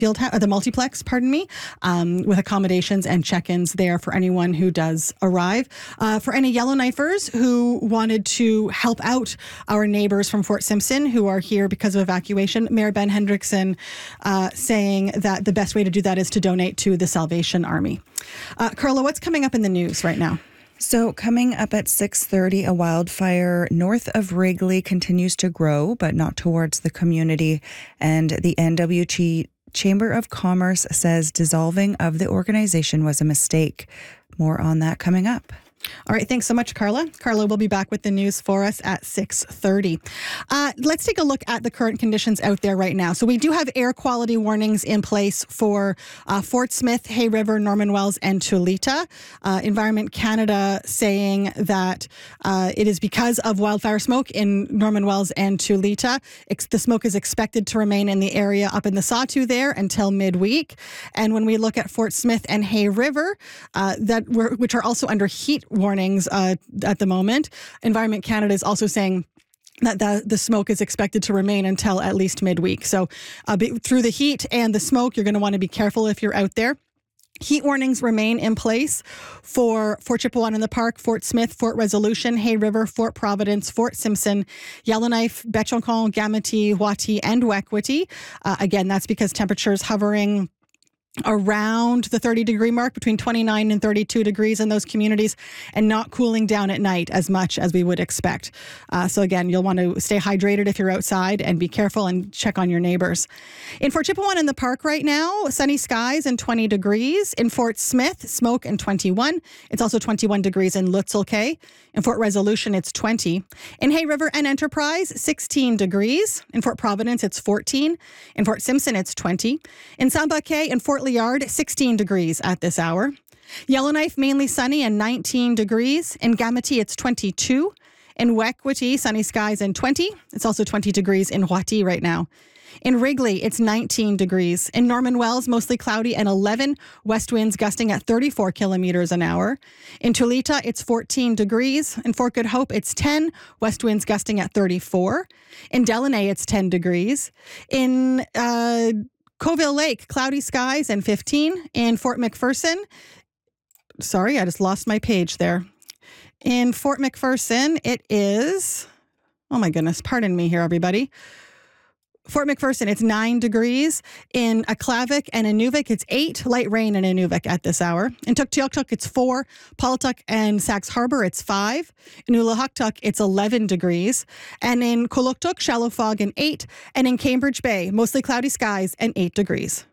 the multiplex, with accommodations and check-ins there for anyone who does arrive. For any Yellowknifers who wanted to help out our neighbors from Fort Simpson who are here because of evacuation, Mayor Ben Hendrickson saying that the best way to do that is to donate to the Salvation Army. Carla, what's coming up in the news right now? So coming up at 6:30, a wildfire north of Wrigley continues to grow, but not towards the community. And the NWT Chamber of Commerce says dissolving of the organization was a mistake. More on that coming up. All right. Thanks so much, Carla. Carla will be back with the news for us at 6:30. Let's take a look at the current conditions out there right now. So we do have air quality warnings in place for Fort Smith, Hay River, Norman Wells, and Tulita. Environment Canada saying that it is because of wildfire smoke in Norman Wells and Tulita. The smoke is expected to remain in the area up in the Sawtooth there until midweek. And when we look at Fort Smith and Hay River, which are also under heat warnings at the moment, Environment Canada is also saying that the smoke is expected to remain until at least midweek. So through the heat and the smoke, you're going to want to be careful if you're out there. Heat warnings remain in place for Fort Chipewyan in the Park, Fort Smith, Fort Resolution, Hay River, Fort Providence, Fort Simpson, Yellowknife, Bechoncon, Gamity, Wati, and Wekwiti. Again, that's because temperatures hovering around the 30-degree mark, between 29 and 32 degrees in those communities, and not cooling down at night as much as we would expect. So again, you'll want to stay hydrated if you're outside and be careful and check on your neighbors. In Fort Chipewyan in the Park right now, sunny skies and 20 degrees. In Fort Smith, smoke and 21. It's also 21 degrees in Lutzel Cay. In Fort Resolution, it's 20. In Hay River and Enterprise, 16 degrees. In Fort Providence, it's 14. In Fort Simpson, it's 20. In Samba Cay and Fort Liard, 16 degrees at this hour. Yellowknife, mainly sunny and 19 degrees. In Gamity, it's 22. In Wekwiti, sunny skies and 20. It's also 20 degrees in Wati right now. In Wrigley, it's 19 degrees. In Norman Wells, mostly cloudy and 11. West winds gusting at 34 kilometers an hour. In Tulita, it's 14 degrees. In Fort Good Hope, it's 10. West winds gusting at 34. In Delaney, it's 10 degrees. In Coville Lake, cloudy skies and 15. In Fort McPherson, sorry, I just lost my page there. In Fort McPherson, it is, oh my goodness, pardon me here, everybody. Fort McPherson, it's 9 degrees. In Aklavik and Inuvik, it's 8. Light rain in Inuvik at this hour. In Tuktoyaktuk, it's 4. Paulatuk and Sax Harbor, it's 5. In Ulahuktuk, it's 11 degrees. And in Kuluktuk, shallow fog and 8. And in Cambridge Bay, mostly cloudy skies and 8 degrees.